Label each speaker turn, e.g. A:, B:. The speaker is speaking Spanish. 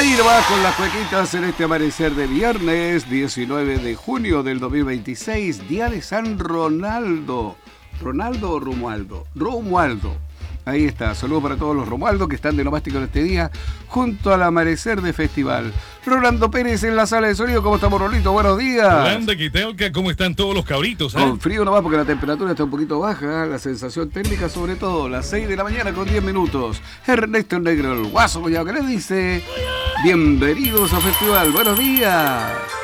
A: Ahí nomás con las cuequitas en este amanecer de viernes 19 de junio del 2026, día de San Ronaldo. ¿Ronaldo o Romualdo? Romualdo. Ahí está, saludos para todos los Romualdos que están de nomástico en este día, junto al amanecer de festival. Rolando Pérez en la sala de sonido, ¿cómo estamos, Rolito? Buenos días.
B: Holanda, Quitelca, ¿cómo están todos los cabritos?
A: Con frío nomás porque la temperatura está un poquito baja, la sensación térmica sobre todo, las 6 de la mañana con 10 minutos. Ernesto Negro, el guaso, ¿qué les dice? Bienvenidos a Festival, buenos días.